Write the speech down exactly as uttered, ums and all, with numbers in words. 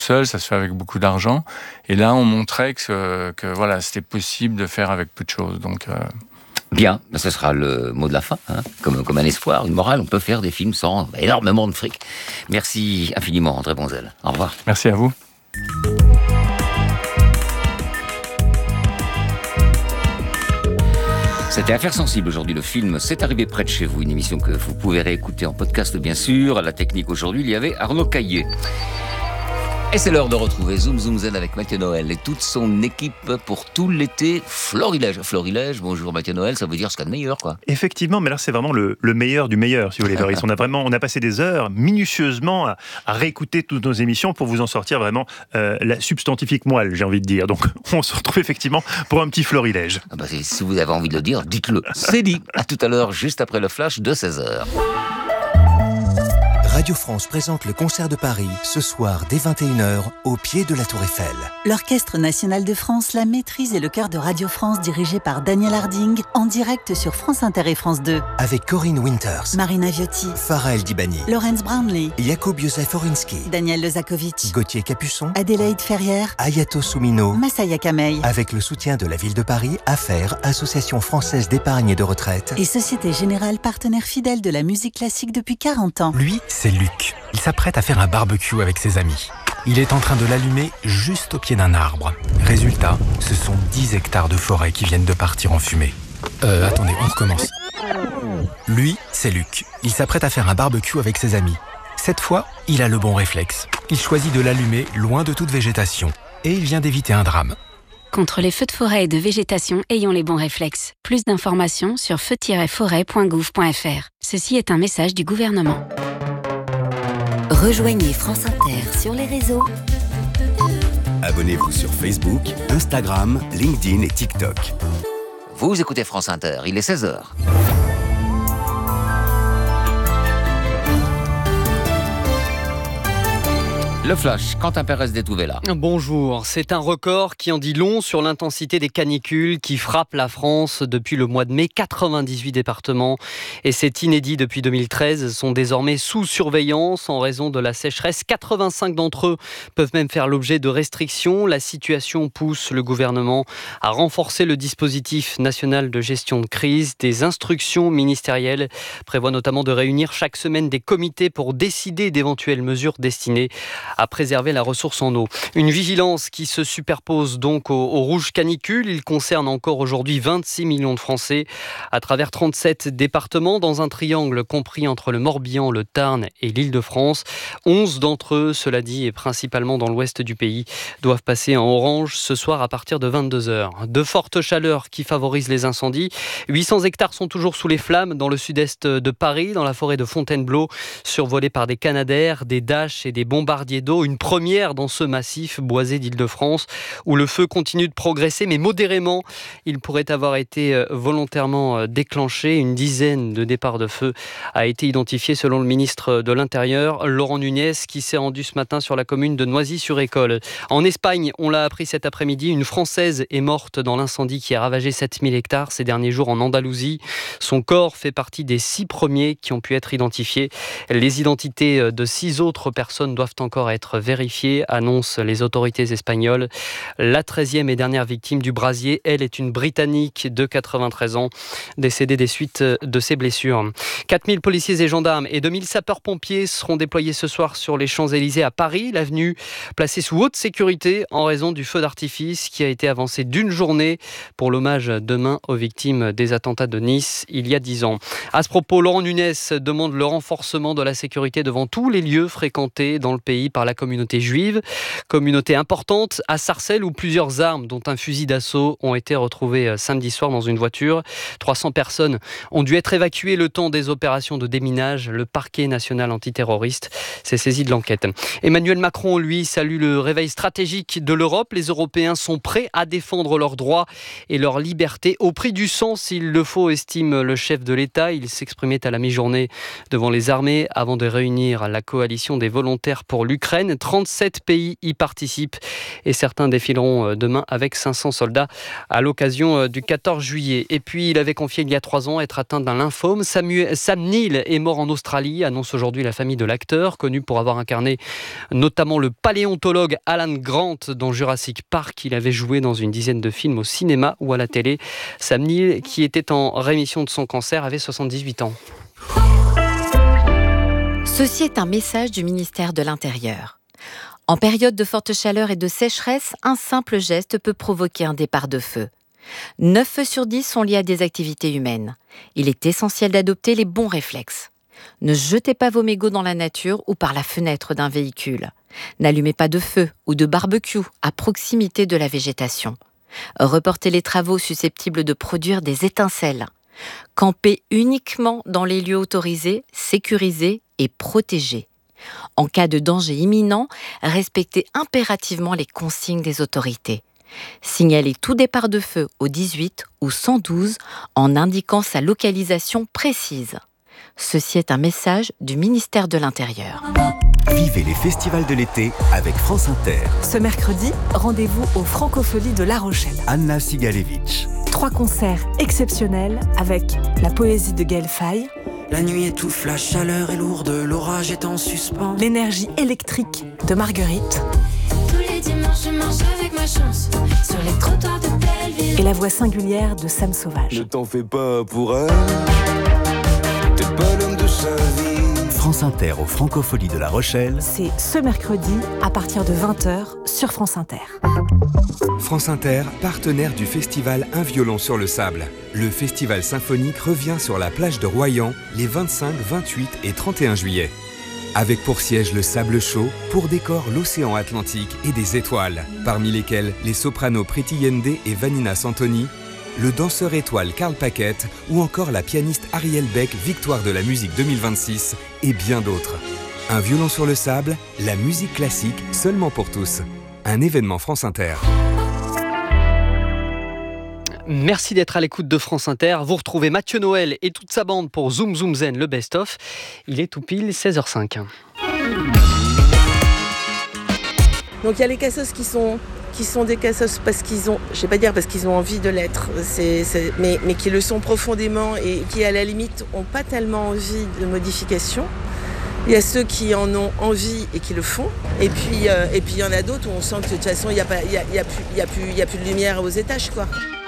seul, ça se fait avec beaucoup d'argent. Et là, on montrait que, que voilà, c'était possible de faire avec peu de choses. Donc, euh... Bien, ce sera le mot de la fin, hein. comme, comme un espoir, une morale. On peut faire des films sans énormément de fric. Merci infiniment, André Bonzel. Au revoir. Merci à vous. C'était Affaires sensibles aujourd'hui, le film C'est arrivé près de chez vous, une émission que vous pouvez réécouter en podcast bien sûr. À la technique aujourd'hui, il y avait Arnaud Caillé. Et c'est l'heure de retrouver Zoom Zoom Zen avec Mathieu Noël et toute son équipe pour tout l'été Florilège. Florilège, bonjour Mathieu Noël, ça veut dire ce qu'il y a de meilleur, quoi. Effectivement, mais là c'est vraiment le, le meilleur du meilleur, si vous voulez, Fabrice. On a vraiment, on a passé des heures minutieusement à, à réécouter toutes nos émissions pour vous en sortir vraiment euh, la substantifique moelle, j'ai envie de dire. Donc on se retrouve effectivement pour un petit Florilège. Ah bah, si vous avez envie de le dire, dites-le. C'est dit. À tout à l'heure, juste après le flash de seize heures. Radio France présente le concert de Paris, ce soir dès vingt et une heures, au pied de la Tour Eiffel. L'Orchestre National de France, la maîtrise et le chœur de Radio France dirigé par Daniel Harding, en direct sur France Inter et France deux. Avec Corinne Winters, Marina Viotti, Farah El Dibani, Lawrence Brownlee, Jakub Józef Orinski, Daniel Lezakovic, Gauthier Capuçon, Adélaïde Ferrière, Ayato Soumino, Masaya Kamei. Avec le soutien de la ville de Paris, Affaires, Association française d'épargne et de retraite. Et Société Générale, partenaire fidèle de la musique classique depuis quarante ans. Lui, c'est Luc. Il s'apprête à faire un barbecue avec ses amis. Il est en train de l'allumer juste au pied d'un arbre. Résultat, ce sont dix hectares de forêt qui viennent de partir en fumée. Euh, attendez, on recommence. Lui, c'est Luc. Il s'apprête à faire un barbecue avec ses amis. Cette fois, il a le bon réflexe. Il choisit de l'allumer loin de toute végétation. Et il vient d'éviter un drame. Contre les feux de forêt et de végétation, ayons les bons réflexes. Plus d'informations sur feu tiret forêt point gouv point f r. Ceci est un message du gouvernement. Rejoignez France Inter sur les réseaux. Abonnez-vous sur Facebook, Instagram, LinkedIn et TikTok. Vous écoutez France Inter, il est seize heures. Le flash, Quentin Pérez d'Etouvela. Bonjour, c'est un record qui en dit long sur l'intensité des canicules qui frappent la France depuis le mois de mai. quatre-vingt-dix-huit départements, et c'est inédit depuis deux mille treize, sont désormais sous surveillance en raison de la sécheresse. quatre-vingt-cinq d'entre eux peuvent même faire l'objet de restrictions. La situation pousse le gouvernement à renforcer le dispositif national de gestion de crise. Des instructions ministérielles prévoient notamment de réunir chaque semaine des comités pour décider d'éventuelles mesures destinées à préserver la ressource en eau. Une vigilance qui se superpose donc au, au rouge canicule. Il concerne encore aujourd'hui vingt-six millions de Français à travers trente-sept départements dans un triangle compris entre le Morbihan, le Tarn et l'Île-de-France. onze d'entre eux, cela dit, et principalement dans l'ouest du pays, doivent passer en orange ce soir à partir de vingt-deux heures. De fortes chaleurs qui favorisent les incendies. huit cents hectares sont toujours sous les flammes dans le sud-est de Paris, dans la forêt de Fontainebleau, survolée par des canadaires, des Dash et des bombardiers d'eau. Une première dans ce massif boisé d'Île-de-France où le feu continue de progresser, mais modérément. Il pourrait avoir été volontairement déclenché. Une dizaine de départs de feu a été identifié selon le ministre de l'Intérieur, Laurent Nunez, qui s'est rendu ce matin sur la commune de Noisy-sur-École. En Espagne, on l'a appris cet après-midi, une Française est morte dans l'incendie qui a ravagé sept mille hectares ces derniers jours en Andalousie. Son corps fait partie des six premiers qui ont pu être identifiés. Les identités de six autres personnes doivent encore être vérifiées, annoncent les autorités espagnoles. La treizième et dernière victime du brasier, elle est une Britannique de quatre-vingt-treize ans, décédée des suites de ses blessures. quatre mille policiers et gendarmes et deux mille sapeurs-pompiers seront déployés ce soir sur les Champs-Élysées à Paris. L'avenue placée sous haute sécurité en raison du feu d'artifice qui a été avancé d'une journée pour l'hommage demain aux victimes des attentats de Nice il y a dix ans. À ce propos, Laurent Nunez demande le renforcement de la sécurité devant tous les lieux fréquentés dans le pays par la communauté juive. Communauté importante à Sarcelles où plusieurs armes, dont un fusil d'assaut, ont été retrouvées samedi soir dans une voiture. trois cents personnes ont dû être évacuées le temps des opérations de déminage. Le parquet national antiterroriste s'est saisi de l'enquête. Emmanuel Macron, lui, salue le réveil stratégique de l'Europe. Les Européens sont prêts à défendre leurs droits et leur liberté au prix du sang s'il le faut, estime le chef de l'État. Il s'exprimait à la mi-journée devant les armées avant de réunir la coalition des volontaires pour l'Ukraine. l'Ukraine. trente-sept pays y participent et certains défileront demain avec cinq cents soldats à l'occasion du quatorze juillet. Et puis, il avait confié il y a trois ans être atteint d'un lymphome. Samuel, Sam Neill est mort en Australie, annonce aujourd'hui la famille de l'acteur, connu pour avoir incarné notamment le paléontologue Alan Grant dans Jurassic Park. Il avait joué dans une dizaine de films au cinéma ou à la télé. Sam Neill, qui était en rémission de son cancer, avait soixante-dix-huit ans. Ceci est un message du ministère de l'Intérieur. En période de forte chaleur et de sécheresse, un simple geste peut provoquer un départ de feu. neuf feux sur dix sont liés à des activités humaines. Il est essentiel d'adopter les bons réflexes. Ne jetez pas vos mégots dans la nature ou par la fenêtre d'un véhicule. N'allumez pas de feu ou de barbecue à proximité de la végétation. Reportez les travaux susceptibles de produire des étincelles. Campez uniquement dans les lieux autorisés, sécurisés et protégés. En cas de danger imminent, respectez impérativement les consignes des autorités. Signalez tout départ de feu au dix-huit ou cent douze en indiquant sa localisation précise. Ceci est un message du ministère de l'Intérieur. Vivez les festivals de l'été avec France Inter. Ce mercredi, rendez-vous aux Francopholies de La Rochelle. Anna Sigalevitch. Trois concerts exceptionnels avec la poésie de Gaël Faye. La nuit étouffe, la chaleur est lourde, l'orage est en suspens. L'énergie électrique de Marguerite. Tous les dimanches, je marche avec ma chance sur les trottoirs de Belleville. Et la voix singulière de Sam Sauvage. Ne t'en fais pas pour elle, t'es pas l'homme de sa vie. France Inter aux Francopholies de La Rochelle. C'est ce mercredi à partir de vingt heures sur France Inter. France Inter, partenaire du festival Un violon sur le sable. Le festival symphonique revient sur la plage de Royan les vingt-cinq, vingt-huit et trente et un juillet. Avec pour siège le sable chaud, pour décor l'océan Atlantique et des étoiles, parmi lesquelles les sopranos Priti Yende et Vanina Santoni, le danseur étoile Karl Paquette ou encore la pianiste Ariel Beck, victoire de la musique deux mille vingt-six et bien d'autres. Un violon sur le sable, la musique classique seulement pour tous. Un événement France Inter. Merci d'être à l'écoute de France Inter. Vous retrouvez Mathieu Noël et toute sa bande pour Zoom Zoom Zen, le best-of. Il est tout pile seize heures cinq. Donc il y a les cassos qui sont, qui sont des cassos parce qu'ils ont, je ne vais pas dire parce qu'ils ont envie de l'être, c'est, c'est, mais, mais qui le sont profondément et qui à la limite n'ont pas tellement envie de modification. Il y a ceux qui en ont envie et qui le font. Et puis, euh, et puis il y en a d'autres où on sent que de toute façon il n'y a, a, a, a, a, a plus de lumière aux étages, quoi.